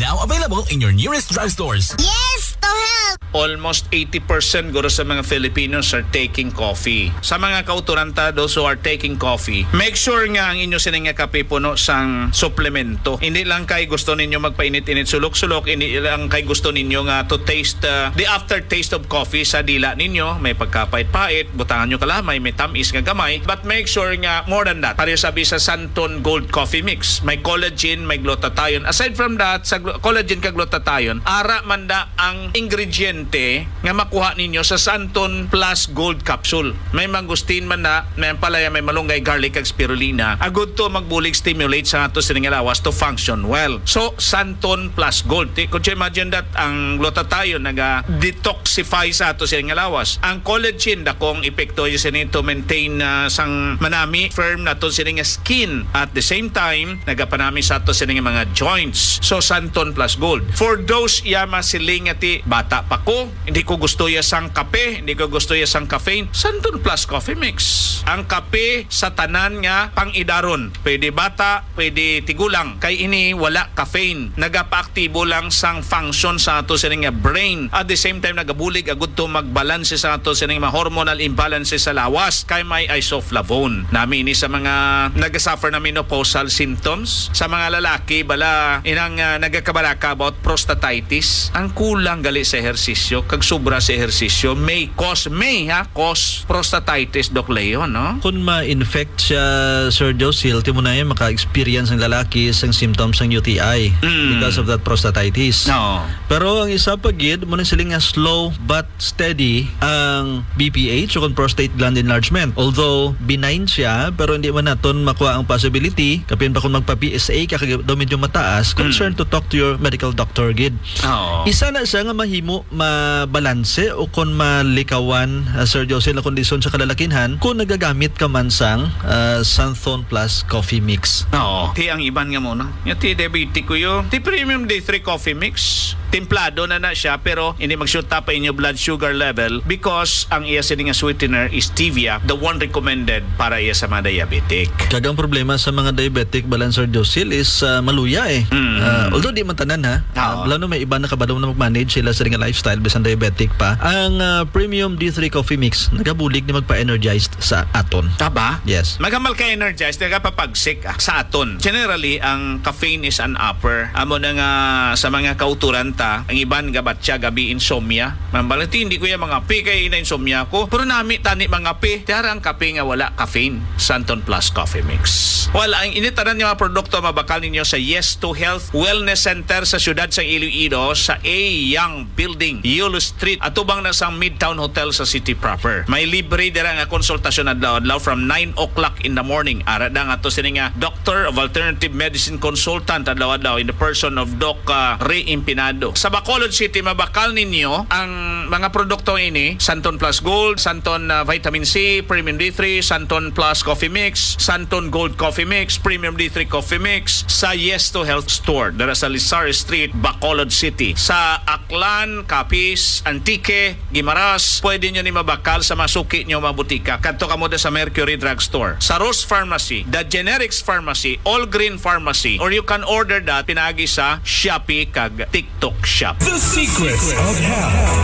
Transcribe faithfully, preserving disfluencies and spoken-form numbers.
Now available in your nearest drugstores. Yes, to help! Almost eighty percent guro sa mga Filipinos are taking coffee. Sa mga kauturanta, those who are taking coffee, make sure nga ang inyo sining nga kape puno sang suplemento. Hindi lang kay gusto ninyo magpainit-init sulok-sulok, hindi lang kay gusto ninyo nga to taste uh, the aftertaste of coffee sa dila ninyo. May pagkapait-pait, butangan nyo kalamay, may tamis nga gamay. But make sure nga more than that. Para sabi sa Santon Gold Coffee Mix, may collagen, may glutathione. Aside from that, sa gl- collagen kag glutathione, ara manda ang ingrediente nga makuha ninyo sa Santon Plus Gold Capsule. May mangustin man na, may palaya, may malunggay, garlic kag spirulina. Agud to magbulig stimulate sa ato sining lawas to function well. So Santon Plus Gold. Could you imagine that ang glutathione naga detoxify sa ato sining lawas. Ang collagen dakong epekto yun to maintain uh, sang manami firm na to sining skin. At the same time, nagapanami sa ato sining mga joints. So Santon Plus Gold. For those yama siling ati bata pa ko, hindi ko gusto ya sang kape, hindi ko gusto ya sang caffeine, Santon Plus Coffee Mix. Ang kape sa tanan nga pang-idaron. Pwede bata, pwede tigulang. Kay ini wala caffeine. Nagapa-aktibo lang sang function sa ato sining nga brain. At the same time nagabulig agud to magbalanse sa ato sining mga hormonal imbalance sa lawas. Kay may isoflavone. Nami ini sa mga nagasuffer na menopausal symptoms. Sa mga lalaki bala inang uh, nagakabalaka about prostatitis. Ang kulang gali sa ehersisyo kag sobra sa ehersisyo may cause may ha cause prostatitis Doc Leo, no? Kung ma-infect siya, Sir Josil, timo na yan maka-experience ng lalaki sang symptoms ng U T I Mm. because of that prostatitis. No. Pero ang isa pa gid mo nang siling nga slow but steady ang B P H o kung prostate gland enlargement. Although benign siya, pero hindi man naton makuha ang possibility kapin pa kung magpa-P S A ka kag daw medyo mataas, concern to talk to your medical doctor gid. Oh. Isa na siya nga mahimo mabalanse o kung malikawan, uh, Sir Jose, na kondisyon sa kalalakinhan kung nagagamit ka man sang uh, Santon Plus Coffee Mix. Oo. Ti ang iban nga muna. Yung ti diabetic ko yung ti premium D three coffee mix. Templado na na siya pero hindi mag-shoot up inyo blood sugar level because ang iya sining nga sweetener is stevia, the one recommended para iya sa mga diabetic. Kagang problema sa mga diabetic, Balancer Josil, is uh, maluya eh. Mm. Uh, although di man tanan ha. Oo. Uh, lalo may iba na kabadaw na mag-manage sila sa ring lifestyle bisan diabetic pa. Ang uh, premium D three Coffee Mix nagabulig ni magpa-energized sa aton. Taba? Yes. Magamal ka energized, nagapapagsik ah, sa aton. Generally, ang caffeine is an upper. Amo na nga sa mga kauturanta, ang iban gabat siya gabi insomnia. Mambalati, hindi ko yung mga api kay ina insomnia ko. Pero nami tani mga api. Tiyara ang kape nga wala caffeine. Santon Plus Coffee Mix. Wala, ang initanan yung mga produkto mabakal ninyo sa Yes to Health Wellness Center sa siyudad sa Iloilo sa A. Young Building, Yulo Street. Atubang na sa Midtown Hotel sa city proper. May libre dira nga konsultasyon adlaw-adlaw from nine o'clock in the morning. Ara da nga to sini nga Doctor of Alternative Medicine Consultant adlaw-adlaw in the person of Doc uh, Ray Impinado. Sa Bacolod City, mabakal ninyo ang mga produkto ini, Santon Plus Gold, Santon uh, Vitamin C, Premium D three, Santon Plus Coffee Mix, Santon Gold Coffee Mix, Premium D three Coffee Mix sa Yes to Health Store dara sa Lizar Street, Bacolod City. Sa Aklan, Capiz, Antique, Guimaras, pwede nyo ni mabakal sa masuki nyo mabutika. Kadto kamo sa Mercury Drug Store, sa Rose Pharmacy, The Generics Pharmacy, All Green Pharmacy, or you can order that pinagi sa Shopee kag TikTok Shop. The secrets of health.